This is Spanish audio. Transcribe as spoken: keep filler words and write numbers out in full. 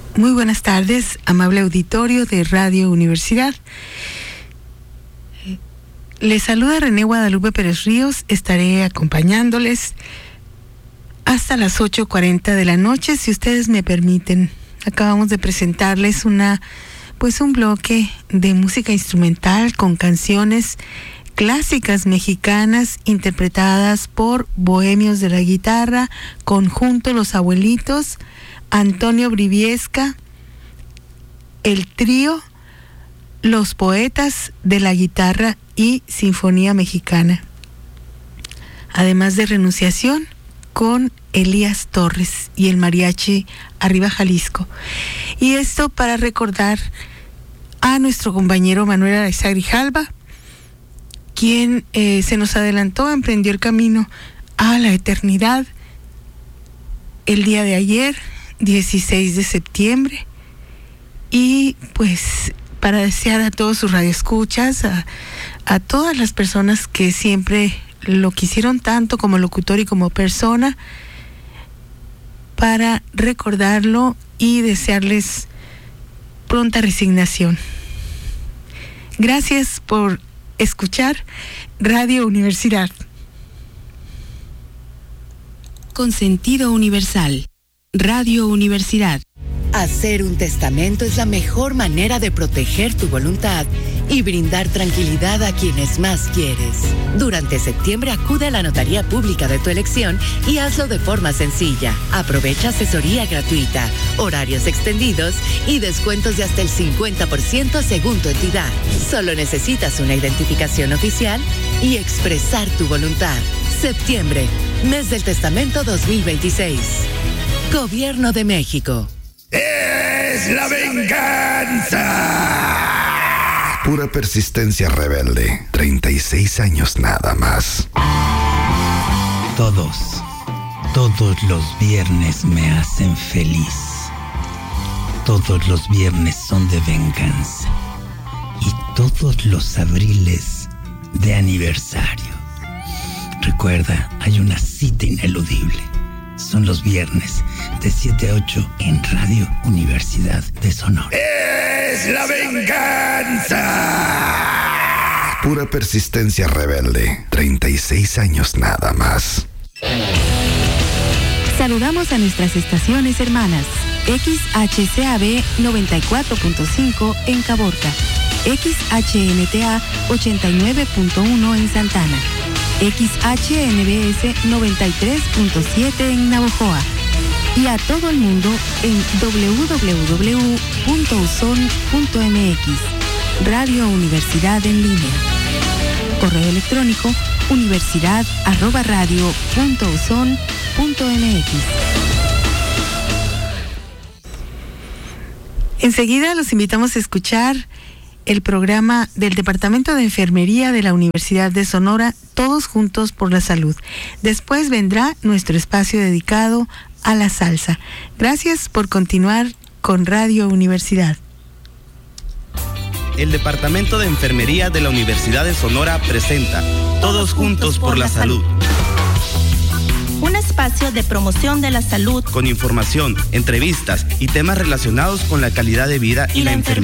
Muy buenas tardes, amable auditorio de Radio Universidad. Les saluda René Guadalupe Pérez Ríos. Estaré acompañándoles hasta las ocho cuarenta de la noche, si ustedes me permiten. Acabamos de presentarles una, pues un bloque de música instrumental con canciones clásicas mexicanas interpretadas por Bohemios de la Guitarra, Conjunto Los Abuelitos, Antonio Briviesca, el trío Los Poetas de la Guitarra y Sinfonía Mexicana. Además de Renunciación con Elías Torres y el mariachi Arriba Jalisco. Y esto para recordar a nuestro compañero Manuel Araiza Grijalva, quien eh, se nos adelantó, emprendió el camino a la eternidad el día de ayer, dieciséis de septiembre, y pues para desear a todos sus radioescuchas, a, a todas las personas que siempre lo quisieron tanto como locutor y como persona, para recordarlo y desearles pronta resignación. Gracias por escuchar Radio Universidad. Con sentido universal. Radio Universidad. Hacer un testamento es la mejor manera de proteger tu voluntad y brindar tranquilidad a quienes más quieres. Durante septiembre acude a la notaría pública de tu elección y hazlo de forma sencilla. Aprovecha asesoría gratuita, horarios extendidos y descuentos de hasta el cincuenta por ciento según tu entidad. Solo necesitas una identificación oficial y expresar tu voluntad. Septiembre, mes del testamento dos mil veintiséis. Gobierno de México. ¡Es la venganza! Pura persistencia rebelde. treinta y seis años nada más. Todos, todos los viernes me hacen feliz. Todos los viernes son de venganza. Y todos los abriles de aniversario. Recuerda, hay una cita ineludible. Son los viernes de siete a ocho en Radio Universidad de Sonora. ¡Es la venganza! Pura persistencia rebelde. treinta y seis años nada más. Saludamos a nuestras estaciones hermanas. X H C A B noventa y cuatro punto cinco en Caborca. X H N T A ochenta y nueve punto uno en Santana. X H N B S noventa y tres punto siete en Navojoa y a todo el mundo en doble u doble u doble u punto u s o n punto m x. Radio Universidad en línea. Correo electrónico universidad arroba radio punto u s o n punto m x. Enseguida los invitamos a escuchar el programa del Departamento de Enfermería de la Universidad de Sonora, Todos Juntos por la Salud. Después vendrá nuestro espacio dedicado a la salsa. Gracias por continuar con Radio Universidad. El Departamento de Enfermería de la Universidad de Sonora presenta Todos Juntos por la Salud. Un espacio de promoción de la salud con información, entrevistas y temas relacionados con la calidad de vida y, y la enfermedad.